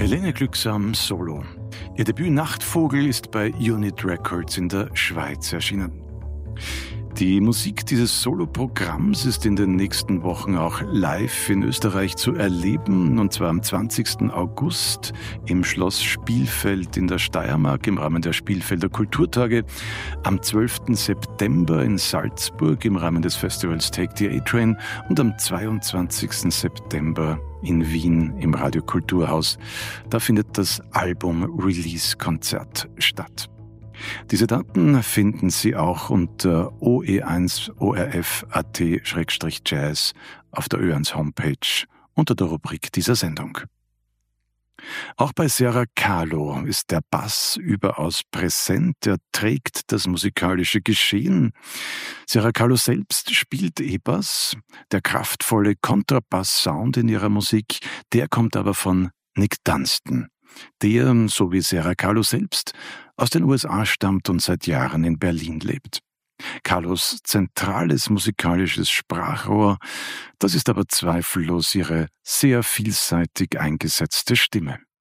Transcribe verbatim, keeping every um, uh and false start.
Helene Glücksam Solo. Ihr Debüt Nachtvogel ist bei Unit Records in der Schweiz erschienen. Die Musik dieses Soloprogramms ist in den nächsten Wochen auch live in Österreich zu erleben, und zwar am zwanzigsten August im Schloss Spielfeld in der Steiermark im Rahmen der Spielfelder Kulturtage, am zwölften September in Salzburg im Rahmen des Festivals Take the A-Train und am zweiundzwanzigsten September in Wien im Radio Kulturhaus. Da findet das Album-Release-Konzert statt. Diese Daten finden Sie auch unter o e eins o r f punkt a t jazz auf der Ö eins Homepage unter der Rubrik dieser Sendung. Auch bei Sarah Kahlo ist der Bass überaus präsent. Er trägt das musikalische Geschehen. Sarah Kahlo selbst spielt E-Bass. Der kraftvolle Kontrabass-Sound in ihrer Musik, der kommt aber von Nick Dunstan, der, so wie Sarah Kahlo selbst, aus den U S A stammt und seit Jahren in Berlin lebt. Kahlos zentrales musikalisches Sprachrohr, das ist aber zweifellos ihre sehr vielseitig eingesetzte Stimme.